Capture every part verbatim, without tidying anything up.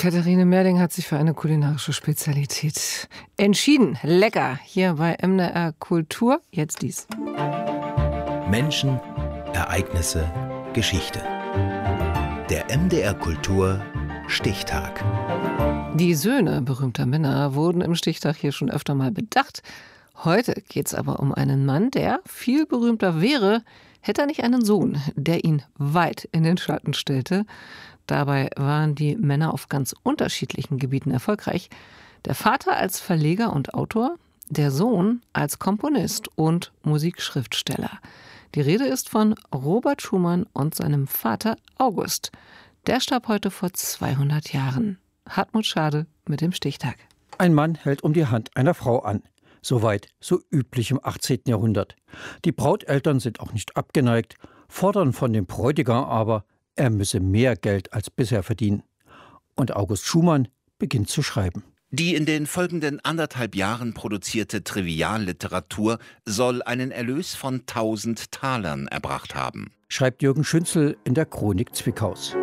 Katharine Merding hat sich für eine kulinarische Spezialität entschieden. Lecker, hier bei M D R Kultur. Jetzt dies. Menschen, Ereignisse, Geschichte. Der M D R Kultur Stichtag. Die Söhne berühmter Männer wurden im Stichtag hier schon öfter mal bedacht. Heute geht es aber um einen Mann, der viel berühmter wäre, hätte er nicht einen Sohn, der ihn weit in den Schatten stellte. Dabei waren die Männer auf ganz unterschiedlichen Gebieten erfolgreich. Der Vater als Verleger und Autor, der Sohn als Komponist und Musikschriftsteller. Die Rede ist von Robert Schumann und seinem Vater August. Der starb heute vor zweihundert Jahren. Hartmut Schade mit dem Stichtag. Ein Mann hält um die Hand einer Frau an. Soweit, so üblich im achtzehnten Jahrhundert. Die Brauteltern sind auch nicht abgeneigt, fordern von dem Bräutigam aber, er müsse mehr Geld als bisher verdienen. Und August Schumann beginnt zu schreiben. Die in den folgenden anderthalb Jahren produzierte Trivialliteratur soll einen Erlös von tausend Talern erbracht haben, schreibt Jürgen Schünzel in der Chronik Zwickaus.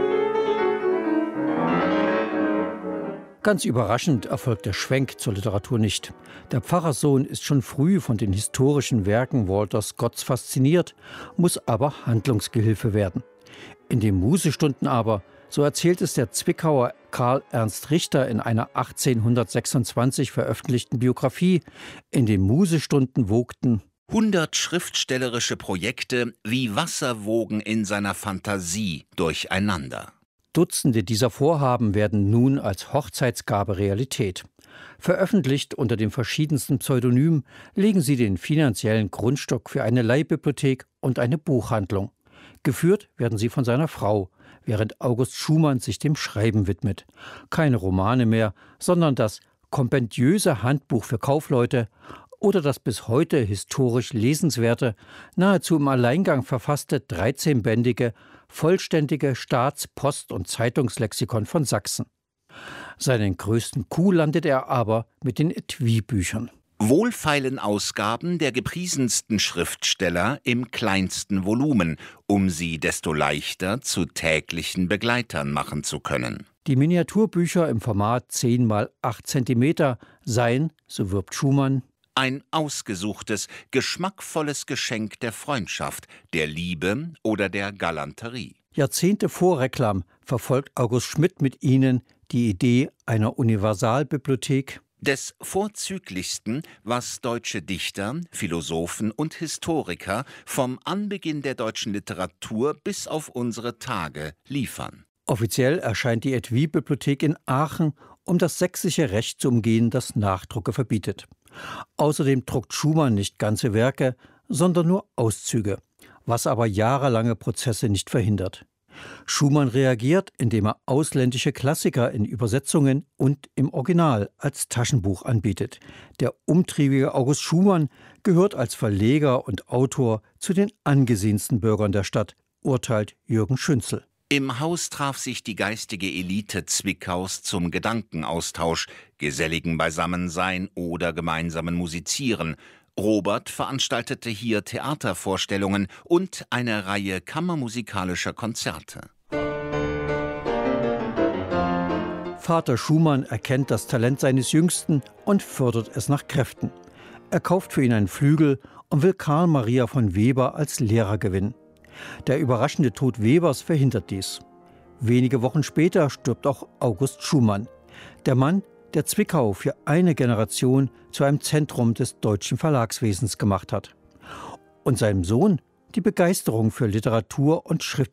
Ganz überraschend erfolgt der Schwenk zur Literatur nicht. Der Pfarrerssohn ist schon früh von den historischen Werken Walter Scotts fasziniert, muss aber Handlungsgehilfe werden. In den Musestunden aber, so erzählt es der Zwickauer Karl Ernst Richter in einer achtzehnhundertsechsundzwanzig veröffentlichten Biografie, in den Musestunden wogten hundert schriftstellerische Projekte wie Wasserwogen in seiner Fantasie durcheinander. Dutzende dieser Vorhaben werden nun als Hochzeitsgabe Realität. Veröffentlicht unter den verschiedensten Pseudonymen legen sie den finanziellen Grundstock für eine Leihbibliothek und eine Buchhandlung. Geführt werden sie von seiner Frau, während August Schumann sich dem Schreiben widmet. Keine Romane mehr, sondern das kompendiöse Handbuch für Kaufleute oder das bis heute historisch lesenswerte, nahezu im Alleingang verfasste dreizehnbändige, vollständige Staats-, Post- und Zeitungslexikon von Sachsen. Seinen größten Coup landet er aber mit den Etui-Büchern. Wohlfeilen Ausgaben der gepriesensten Schriftsteller im kleinsten Volumen, um sie desto leichter zu täglichen Begleitern machen zu können. Die Miniaturbücher im Format zehn mal acht Zentimeter seien, so wirbt Schumann, ein ausgesuchtes, geschmackvolles Geschenk der Freundschaft, der Liebe oder der Galanterie. Jahrzehnte vor Reklam verfolgt August Schmidt mit ihnen die Idee einer Universalbibliothek, des Vorzüglichsten, was deutsche Dichter, Philosophen und Historiker vom Anbeginn der deutschen Literatur bis auf unsere Tage liefern. Offiziell erscheint die Etui-Bibliothek in Aachen, um das sächsische Recht zu umgehen, das Nachdrucke verbietet. Außerdem druckt Schumann nicht ganze Werke, sondern nur Auszüge, was aber jahrelange Prozesse nicht verhindert. Schumann reagiert, indem er ausländische Klassiker in Übersetzungen und im Original als Taschenbuch anbietet. Der umtriebige August Schumann gehört als Verleger und Autor zu den angesehensten Bürgern der Stadt, urteilt Jürgen Schünzel. Im Haus traf sich die geistige Elite Zwickaus zum Gedankenaustausch, geselligen Beisammensein oder gemeinsamen Musizieren. Robert veranstaltete hier Theatervorstellungen und eine Reihe kammermusikalischer Konzerte. Vater Schumann erkennt das Talent seines Jüngsten und fördert es nach Kräften. Er kauft für ihn einen Flügel und will Karl Maria von Weber als Lehrer gewinnen. Der überraschende Tod Webers verhindert dies. Wenige Wochen später stirbt auch August Schumann, der Mann, der Zwickau für eine Generation zu einem Zentrum des deutschen Verlagswesens gemacht hat. Und seinem Sohn die Begeisterung für Literatur und Schrift